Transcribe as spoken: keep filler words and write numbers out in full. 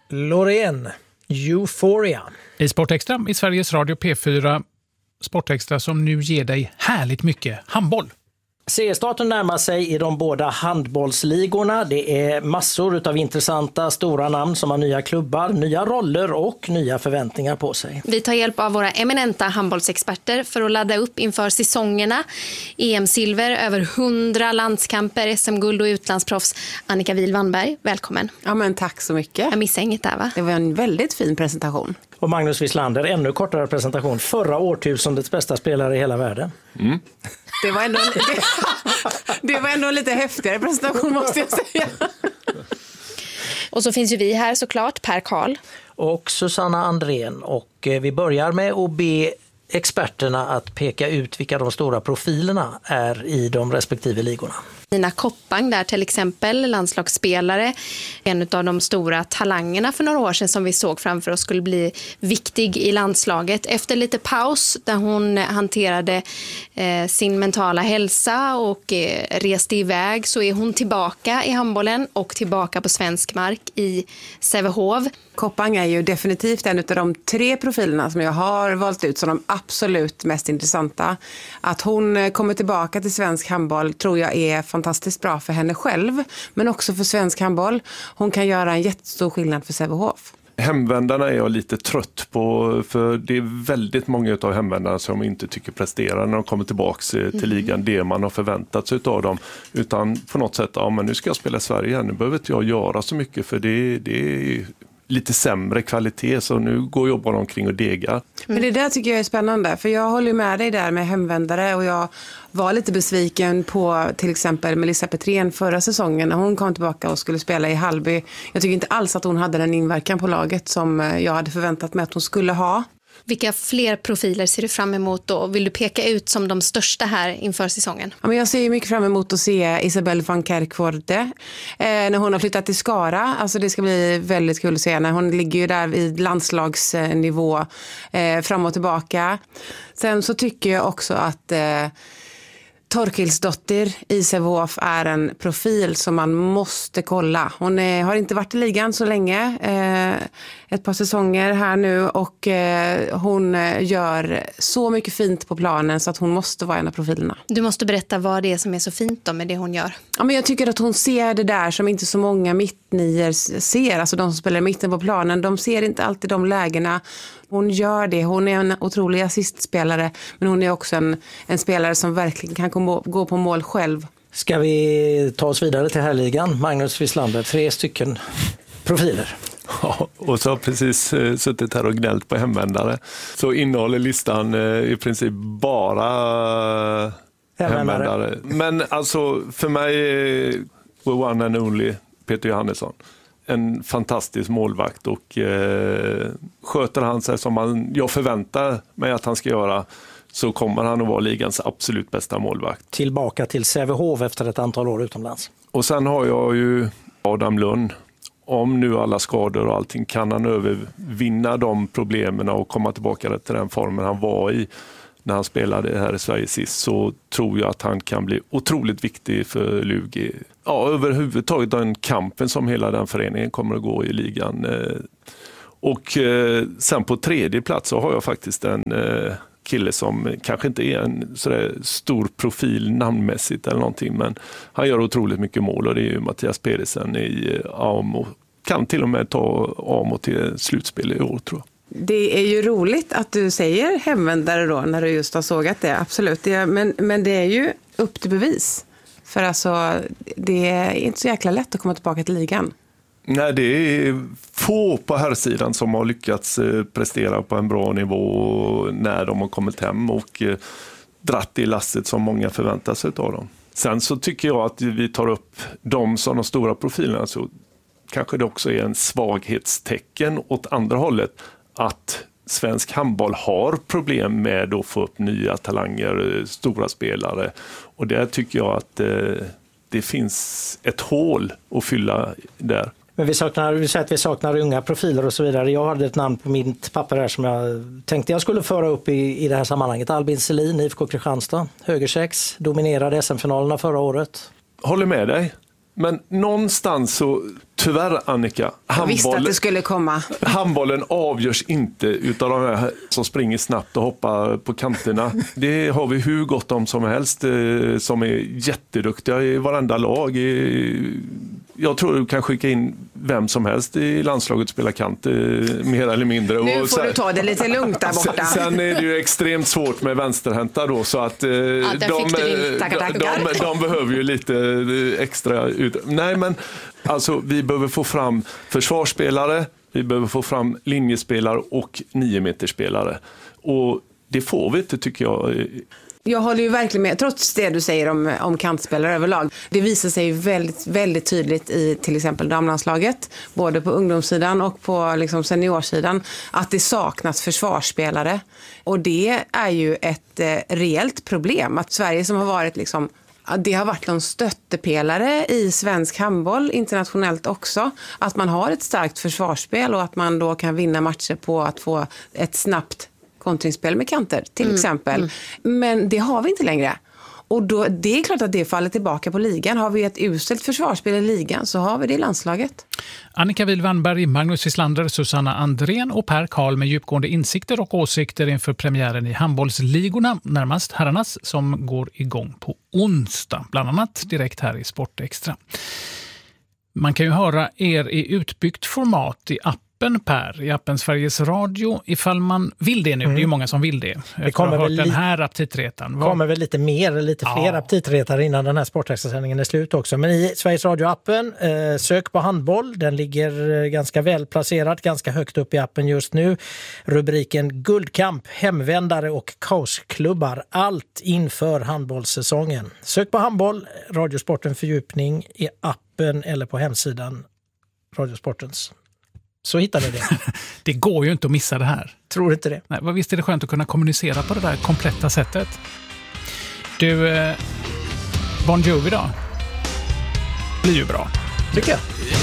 Loreen, Euphoria. I Sportextra i Sveriges Radio P fyra. Sportextra som nu ger dig härligt mycket handboll. Seriestarten närmar sig i de båda handbollsligorna. Det är massor av intressanta stora namn som har nya klubbar, nya roller och nya förväntningar på sig. Vi tar hjälp av våra eminenta handbollsexperter för att ladda upp inför säsongerna. E M-silver, över hundra landskamper, S M-guld och utlandsproffs. Annika Wihl-Wannberg, välkommen. Ja, men tack så mycket. Jag missade inget där, va? Det var en väldigt fin presentation. Och Magnus Wislander, ännu kortare presentation. Förra årtusendets bästa spelare i hela världen. Mm. Det var ändå, det, det var ändå en lite häftigare presentation, måste jag säga. Och så finns ju vi här såklart, Per Karl. Och Susanna Andrén. Och vi börjar med att be experterna att peka ut vilka de stora profilerna är i de respektive ligorna. Nina Koppang där till exempel, landslagsspelare, en av de stora talangerna för några år sedan som vi såg framför oss skulle bli viktig i landslaget. Efter lite paus där hon hanterade eh, sin mentala hälsa och eh, reste iväg, så är hon tillbaka i handbollen och tillbaka på svensk mark i Sävehof. Koppang är ju definitivt en av de tre profilerna som jag har valt ut som de absolut mest intressanta. Att hon kommer tillbaka till svensk handboll tror jag är fantastiskt bra för henne själv, men också för svensk handboll. Hon kan göra en jättestor skillnad för Sävehof. Hemvändarna är jag lite trött på, för det är väldigt många av hemvändarna som inte tycker presterar när de kommer tillbaka till ligan det man har förväntat sig av dem, utan på något sätt, ja men nu ska jag spela i Sverige, nu behöver inte jag göra så mycket för det, det är lite sämre kvalitet, så nu går jag bara omkring och degar. Men det där tycker jag är spännande, för jag håller med dig där med hemvändare, och jag var lite besviken på till exempel Melissa Petrén förra säsongen när hon kom tillbaka och skulle spela i Hallby. Jag tycker inte alls att hon hade den inverkan på laget som jag hade förväntat mig att hon skulle ha. Vilka fler profiler ser du fram emot då? Vill du peka ut som de största här inför säsongen? Ja, men jag ser mycket fram emot att se Isabelle van Kerkvoorde eh, när hon har flyttat till Skara. Alltså det ska bli väldigt kul att se när hon ligger ju där i landslagsnivå eh, fram och tillbaka. Sen så tycker jag också att eh, Torkilsdottir i Sävehof är en profil som man måste kolla. Hon är, har inte varit i ligan så länge, eh, ett par säsonger här nu, och eh, hon gör så mycket fint på planen så att hon måste vara en av profilerna. Du måste berätta vad det är som är så fint då med det hon gör. Ja, men jag tycker att hon ser det där som inte så många mittnior ser. Alltså de som spelar i mitten på planen, de ser inte alltid de lägena. Hon gör det. Hon är en otrolig assistspelare, men hon är också en, en spelare som verkligen kan gå, gå på mål själv. Ska vi ta oss vidare till härligan? Magnus Wislander, tre stycken profiler. Ja, och så har precis eh, suttit här och gnällt på hemvändare. Så innehåller listan eh, i princip bara eh, hemvändare. hemvändare. Men alltså för mig är the one and only Peter Johannesson en fantastisk målvakt, och eh, sköter han sig som man, jag förväntar mig att han ska göra, så kommer han att vara ligans absolut bästa målvakt. Tillbaka till Sävehof efter ett antal år utomlands. Och sen har jag ju Adam Lund. Om nu alla skador och allting, kan han övervinna de problemen och komma tillbaka till den formen han var i när han spelade här i Sverige sist, så tror jag att han kan bli otroligt viktig för Lugi. Ja, överhuvudtaget den kampen som hela den föreningen kommer att gå i ligan. Och sen på tredje plats så har jag faktiskt en kille som kanske inte är en sådär stor profil namnmässigt eller någonting, men han gör otroligt mycket mål, och det är ju Mattias Pedersen i Amo. Kan till och med ta Amo till slutspel i år, tror jag. Det är ju roligt att du säger hemvändare då när du just har sågat det, absolut. Det, men, men det är ju upp till bevis. För alltså, det är inte så jäkla lätt att komma tillbaka till ligan. Nej, det är få på här sidan som har lyckats prestera på en bra nivå när de har kommit hem och dratt i lasset som många förväntar sig av dem. Sen så tycker jag att vi tar upp dem som de stora profilerna, så kanske det också är en svaghetstecken åt andra hållet att svensk handboll har problem med att få upp nya talanger, stora spelare, och där tycker jag att eh, det finns ett hål att fylla där. Men vi saknar, vi säger att vi saknar unga profiler och så vidare. Jag hade ett namn på mitt papper här som jag tänkte jag skulle föra upp i, i det här sammanhanget. Albin Selin, I F K Kristianstad, högersex, dominerade S M-finalerna förra året. Håller med dig. Men någonstans så, tyvärr Annika, jag visste att det skulle komma. Handbollen avgörs inte utav de här som springer snabbt och hoppar på kanterna. Det har vi hur gott om som helst som är jätteduktiga i varenda lag. Jag tror du kan skicka in vem som helst i landslaget spela kant, mer eller mindre. Nu och får sen, du ta det lite lugnt där borta. Sen, sen är det ju extremt svårt med vänsterhänta då, så att eh, ja, de, de, de, de behöver ju lite extra ut. Nej, men alltså vi behöver få fram försvarsspelare, vi behöver få fram linjespelare och niometerspelare. Och det får vi inte, tycker jag. Jag håller ju verkligen med, trots det du säger om, om kantspelare överlag. Det visar sig väldigt, väldigt tydligt i till exempel damlandslaget, både på ungdomssidan och på liksom seniorsidan, att det saknas försvarsspelare. Och det är ju ett eh, reellt problem. Att Sverige som har varit liksom, det har varit någon stöttepelare i svensk handboll internationellt också. Att man har ett starkt försvarsspel och att man då kan vinna matcher på att få ett snabbt kontringsspel med kanter till mm, exempel. Mm. Men det har vi inte längre. Och då, det är klart att det faller tillbaka på ligan. Har vi ett uselt försvarsspel i ligan så har vi det i landslaget. Annika Wihl-Wannberg, Magnus Wislander, Susanna Andrén och Per Karl med djupgående insikter och åsikter inför premiären i handbollsligorna, närmast herrarnas, som går igång på onsdag. Bland annat direkt här i Sportextra. Man kan ju höra er i utbyggt format i appen Per, i appen Sveriges Radio, ifall man vill det nu. Mm. Det är ju många som vill det. Det kommer väl, den här aptitretan. kommer väl lite mer, lite fler ja. aptitretar innan den här Sportextra-sändningen är slut också. Men i Sveriges Radio-appen, eh, sök på handboll. Den ligger eh, ganska väl placerad, ganska högt upp i appen just nu. Rubriken Guldkamp, hemvändare och kaosklubbar. Allt inför handbollssäsongen. Sök på handboll, Radiosporten fördjupning i appen eller på hemsidan Radiosportens. Så hittar ni det. Det går ju inte att missa det här. Tror inte det. Nej, visst är det skönt att kunna kommunicera på det där kompletta sättet. Du, eh, Bon Jovi då? Blir ju bra. Tycker jag.